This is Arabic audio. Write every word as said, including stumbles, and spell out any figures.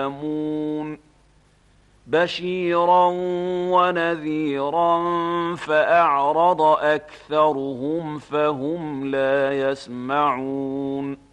يعلمون بشيرا ونذيرا فأعرض أكثرهم فهم لا يسمعون